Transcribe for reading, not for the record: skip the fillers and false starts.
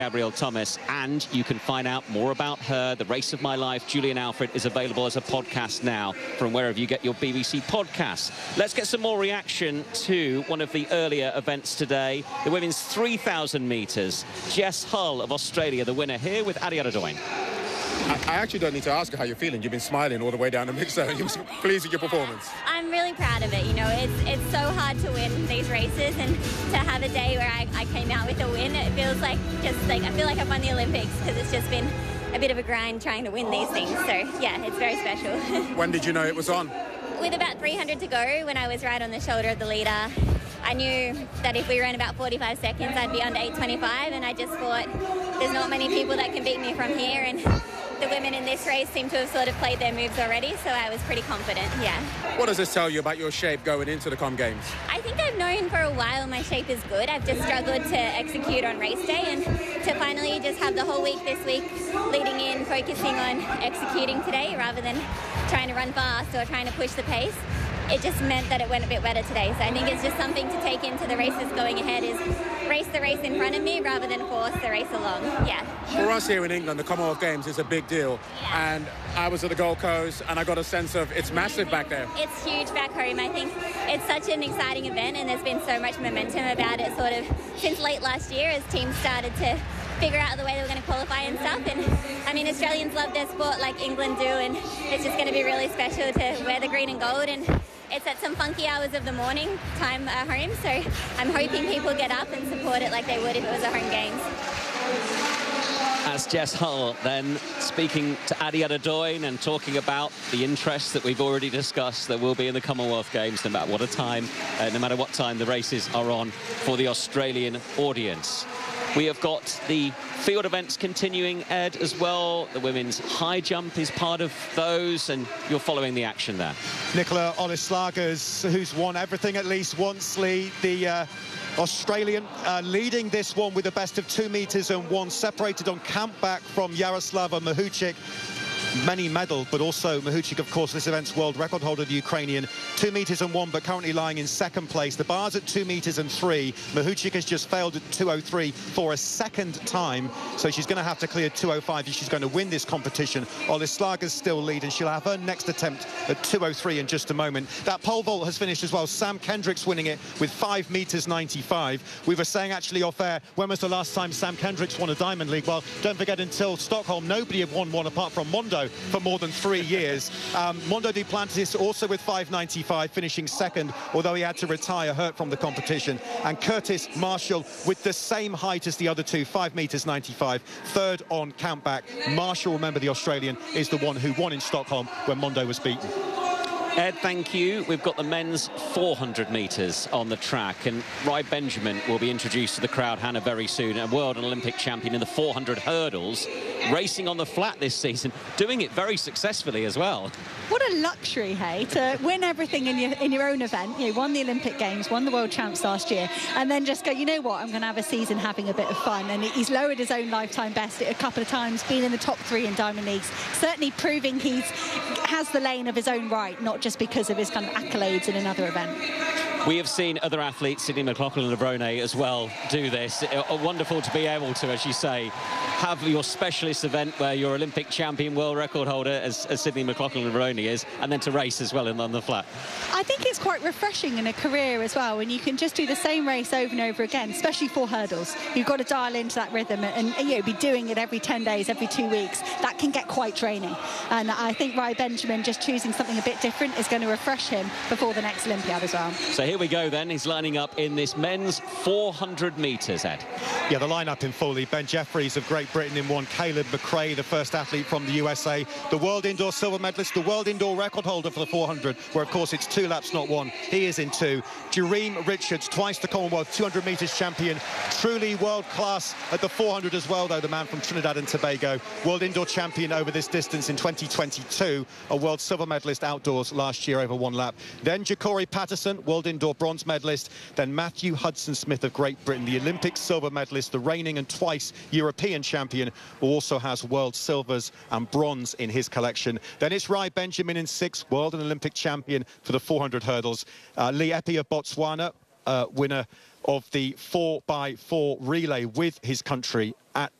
Gabrielle Thomas, and you can find out more about her. The Race of My Life, Julian Alfred, is available as a podcast now from wherever you get your BBC podcasts. Let's get some more reaction to one of the earlier events today, the women's 3,000 metres. Jess Hull of Australia, the winner, here with Adi Adedoyin. I actually don't need to ask you how you're feeling. You've been smiling all the way down the mixer. You're pleased with your performance. I'm really proud of it. You know, it's so hard to win these races, and to have a day where I came out with a win, it feels like I feel like I've won the Olympics, because it's just been a bit of a grind trying to win these things. So yeah, it's very special. When did you know it was on? With about 300 to go, when I was right on the shoulder of the leader, I knew that if we ran about 45 seconds, I'd be under 8:25, and I just thought there's not many people that can beat me from here, and the women in this race seem to have sort of played their moves already, so I was pretty confident, yeah. What does this tell you about your shape going into the Com Games? I think I've known for a while my shape is good. I've just struggled to execute on race day, and to finally just have the whole week this week leading in, focusing on executing today rather than trying to run fast or trying to push the pace. It just meant that it went a bit better today. So I think it's just something to take into the races going ahead, is race the race in front of me rather than force the race along. Yeah. For us here in England, the Commonwealth Games is a big deal. Yeah. And I was at the Gold Coast and I got a sense of it's massive back there. It's huge back home. I think it's such an exciting event, and there's been so much momentum about it sort of since late last year as teams started to figure out the way they were going to qualify and stuff. And I mean, Australians love their sport like England do, and it's just going to be really special to wear the green and gold. And it's at some funky hours of the morning time at home, so I'm hoping people get up and support it like they would if it was a home games. As Jess Hull then speaking to Adi Adedoyin and talking about the interest that we've already discussed there will be in the Commonwealth Games, no matter what time the races are on for the Australian audience. We have got the field events continuing, Ed, as well. The women's high jump is part of those, and you're following the action there. Nicola Ollislagers, who's won everything at least once, the Australian, leading this one with a best of 2 meters and 1, separated on count back from Yaroslava Mahuchik. Many medal, but also Mahuchik, of course, this event's world record holder, the Ukrainian, 2 meters and 1, but currently lying in second place. The bar's at 2 meters and 3. Mahuchik has just failed at 2:03 for a second time, so she's going to have to clear 2:05 if she's going to win this competition. Ollislagers still lead, and she'll have her next attempt at 2:03 in just a moment. That pole vault has finished as well. Sam Kendrick's winning it with 5 meters 95. We were saying actually off air, when was the last time Sam Kendrick's won a Diamond League? Well, don't forget, until Stockholm, nobody had won one apart from Mondo for more than 3 years. Mondo Duplantis also with 5.95, finishing second, although he had to retire hurt from the competition. And Curtis Marshall with the same height as the other two, 5 meters 95, third on countback. Marshall, remember, the Australian, is the one who won in Stockholm when Mondo was beaten. Ed, thank you. We've got the men's 400 metres on the track, and Rai Benjamin will be introduced to the crowd, Hannah, very soon. A world and Olympic champion in the 400 hurdles, racing on the flat this season, doing it very successfully as well. What a luxury, hey, to win everything in your own event. You won the Olympic Games, won the World Champs last year, and then just go, you know what, I'm going to have a season having a bit of fun. And he's lowered his own lifetime best a couple of times, been in the top 3 in Diamond Leagues, certainly proving he has the lane of his own right, not just because of his kind of accolades in another event. We have seen other athletes, Sydney McLaughlin and Levrone as well, do this. Wonderful to be able to, as you say, have your specialist event where you're Olympic champion, world record holder, as Sydney McLaughlin and Levrone is, and then to race as well on the flat. I think it's quite refreshing in a career as well, when you can just do the same race over and over again, especially for hurdles. You've got to dial into that rhythm and be doing it every 10 days, every 2 weeks. That can get quite draining. And I think Rai Benjamin just choosing something a bit different is going to refresh him before the next Olympiad as well. So here we go then. He's lining up in this men's 400 metres, Ed. Yeah, the lineup in fully. Ben Jeffries of Great Britain in 1. Caleb McRae, the first athlete from the USA. The world indoor silver medalist, the world indoor record holder for the 400, where, of course, it's 2 laps, not 1. He is in 2. Jareem Richards, twice the Commonwealth 200 metres champion. Truly world class at the 400 as well, though, the man from Trinidad and Tobago. World indoor champion over this distance in 2022. A world silver medalist outdoors last year over 1 lap. Then Ja'Cory Patterson, world indoor bronze medalist. Then Matthew Hudson-Smith of Great Britain, the Olympic silver medalist, the reigning and twice European champion, who also has world silvers and bronze in his collection. Then it's Rai Benjamin in 6, world and Olympic champion for the 400 hurdles. Lee Epi of Botswana, winner of the 4x4 relay with his country at